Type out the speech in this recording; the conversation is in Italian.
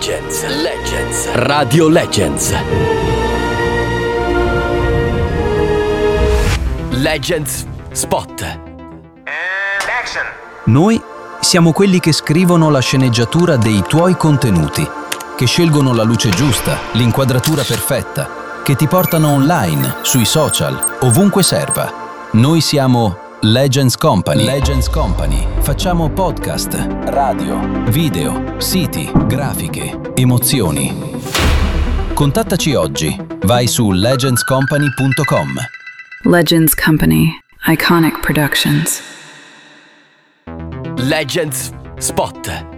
Legends. Radio Legends. Legends Spot. And action. Noi siamo quelli che scrivono la sceneggiatura dei tuoi contenuti, che scelgono la luce giusta, l'inquadratura perfetta, che ti portano online, sui social, ovunque serva. Noi siamo Legends Company. Legends Company. Facciamo podcast, radio, video, siti, grafiche, emozioni. Contattaci oggi. Vai su legendscompany.com. Legends Company. Iconic Productions. Legends Spot.